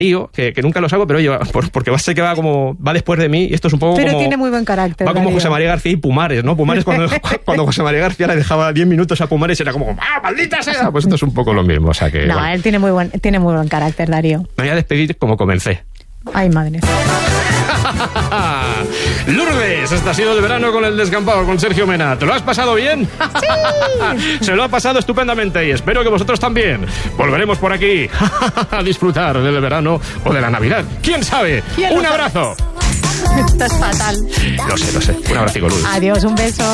que nunca los hago, pero oye, porque sé que va después de mí, y esto es un poco pero como... tiene muy buen carácter. Va como Darío. José María García y Pumares, ¿no? Pumares cuando José María García le dejaba 10 minutos a Pumares era como, ¡ah, maldita sea! Pues esto es un poco lo mismo, o sea que... No, bueno. él tiene muy buen carácter, Darío. Me voy a despedir como comencé. Ay, madre. Lourdes, este ha sido el verano con el descampado, con Sergio Mena. ¿Te lo has pasado bien? Sí. Se lo ha pasado estupendamente y espero que vosotros también. Volveremos por aquí a disfrutar del verano o de la Navidad. ¿Quién sabe? ¿Quién lo Un abrazo. Esto es fatal. Lo sé. Un abrazo, Lourdes. Adiós, un beso.